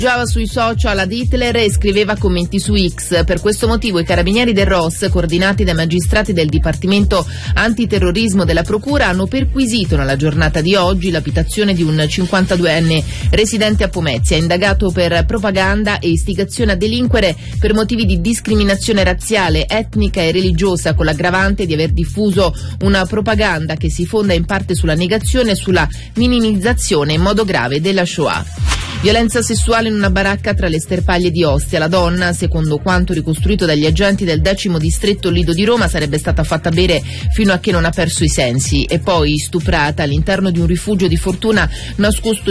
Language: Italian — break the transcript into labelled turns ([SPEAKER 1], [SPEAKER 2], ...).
[SPEAKER 1] Giava sui social ad Hitler e scriveva commenti su X. Per questo motivo i carabinieri del ROS, coordinati dai magistrati del Dipartimento Antiterrorismo della Procura, hanno perquisito nella giornata di oggi l'abitazione di un 52enne residente a Pomezia, indagato per propaganda e istigazione a delinquere per motivi di discriminazione razziale, etnica e religiosa, con l'aggravante di aver diffuso una propaganda che si fonda in parte sulla negazione e sulla minimizzazione in modo grave della Shoah. Violenza sessuale in una baracca tra le sterpaglie di Ostia. La donna, secondo quanto ricostruito dagli agenti del 10° distretto Lido di Roma, sarebbe stata fatta bere fino a che non ha perso i sensi e poi stuprata all'interno di un rifugio di Fortuna nascosto